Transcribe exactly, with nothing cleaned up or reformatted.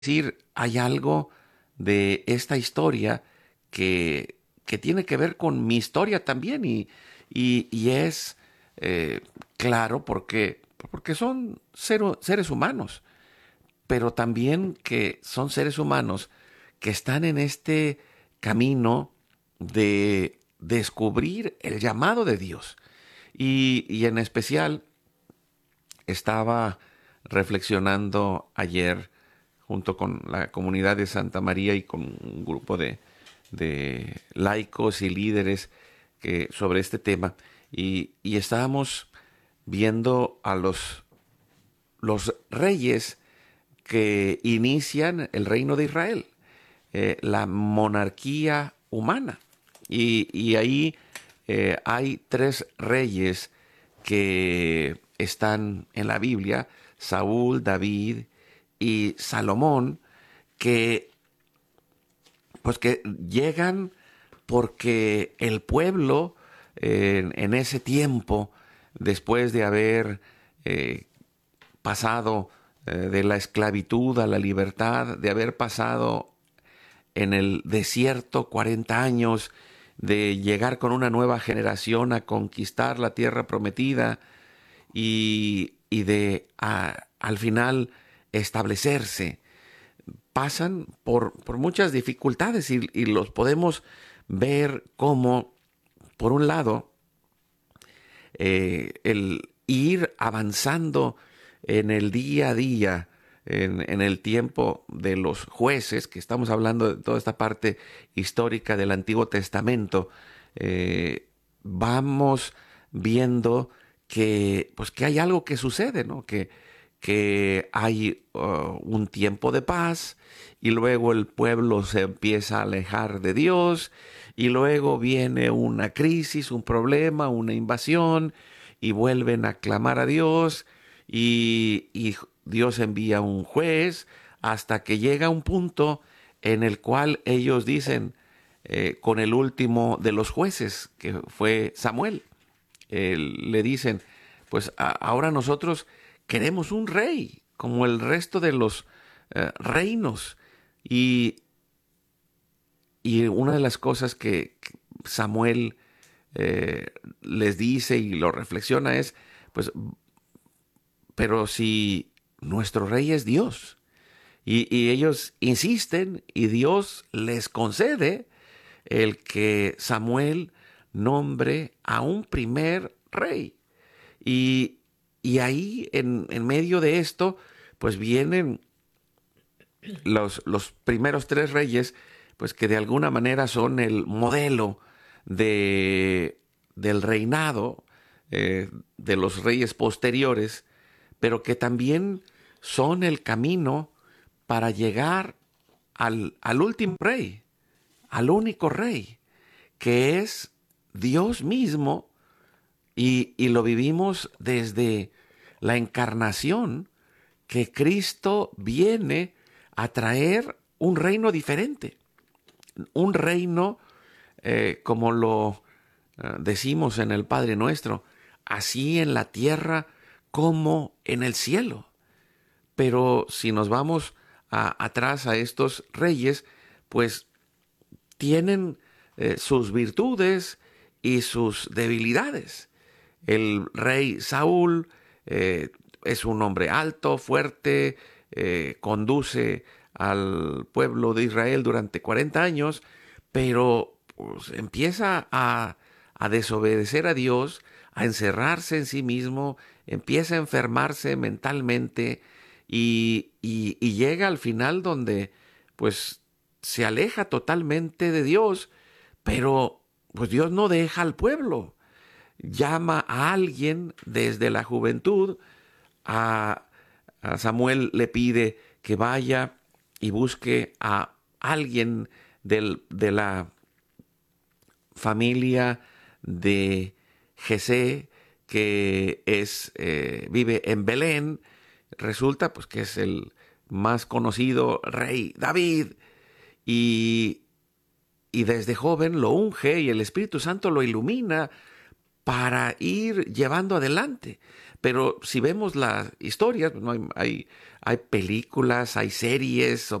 decir, hay algo de esta historia que, que tiene que ver con mi historia también y, y, y es eh, claro porque, porque son cero- seres humanos, pero también que son seres humanos que están en este camino de descubrir el llamado de Dios. Y, y en especial estaba reflexionando ayer junto con la comunidad de Santa María y con un grupo de, de laicos y líderes que, sobre este tema y, y estábamos viendo a los, los reyes que inician el reino de Israel, eh, la monarquía humana. Y, y ahí eh, hay tres reyes que están en la Biblia, Saúl, David y Salomón, que pues que llegan porque el pueblo eh, en, en ese tiempo, después de haber eh, pasado eh, de la esclavitud a la libertad, de haber pasado en el desierto cuarenta años, de llegar con una nueva generación a conquistar la tierra prometida y, y de a, al final establecerse. Pasan por, por muchas dificultades y, y los podemos ver como, por un lado, eh, el ir avanzando en el día a día, en, en el tiempo de los jueces, que estamos hablando de toda esta parte histórica del Antiguo Testamento, eh, vamos viendo que, pues, que hay algo que sucede, ¿no? Que, que hay uh, un tiempo de paz y luego el pueblo se empieza a alejar de Dios y luego viene una crisis, un problema, una invasión y vuelven a clamar a Dios y, y Dios envía un juez hasta que llega un punto en el cual ellos dicen eh, con el último de los jueces, que fue Samuel, eh, le dicen, pues a, ahora nosotros queremos un rey, como el resto de los eh, reinos. Y, y una de las cosas que Samuel eh, les dice y lo reflexiona es, pues, pero si nuestro rey es Dios, y, y ellos insisten y Dios les concede el que Samuel nombre a un primer rey. Y, y ahí, en, en medio de esto, pues vienen los, los primeros tres reyes, pues que de alguna manera son el modelo de, del reinado eh, de los reyes posteriores, pero que también son el camino para llegar al, al último rey, al único rey, que es Dios mismo, y, y lo vivimos desde la encarnación, que Cristo viene a traer un reino diferente, un reino eh, como lo eh, decimos en el Padre Nuestro, así en la tierra como en el cielo. Pero si nos vamos a, atrás a estos reyes, pues tienen eh, sus virtudes y sus debilidades. El rey Saúl eh, es un hombre alto, fuerte, eh, conduce al pueblo de Israel durante cuarenta años, pero pues, empieza a, a desobedecer a Dios, a encerrarse en sí mismo, empieza a enfermarse mentalmente y, y, y llega al final donde pues se aleja totalmente de Dios, pero pues Dios no deja al pueblo. Llama a alguien desde la juventud, a, a Samuel le pide que vaya y busque a alguien del, de la familia de Jesé, que es, eh, vive en Belén. Resulta pues que es el más conocido rey David, y, y desde joven lo unge y el Espíritu Santo lo ilumina para ir llevando adelante. Pero si vemos las historias, ¿no? hay, hay, hay películas, hay series